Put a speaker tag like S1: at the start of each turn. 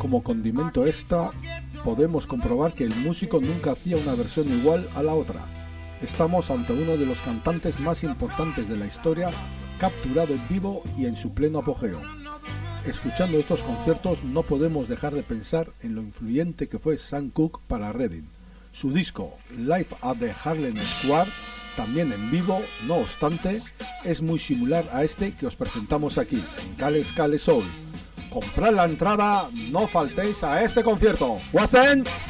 S1: como condimento extra, podemos comprobar que el músico nunca hacía una versión igual a la otra. Estamos ante uno de los cantantes más importantes de la historia, capturado en vivo y en su pleno apogeo. Escuchando estos conciertos no podemos dejar de pensar en lo influyente que fue Sam Cooke para Reading. Su disco Live at the Harlem Square, también en vivo, no obstante, es muy similar a este que os presentamos aquí, en Cales Cales Soul. Comprad la entrada, no faltéis a este concierto. ¡Wasen!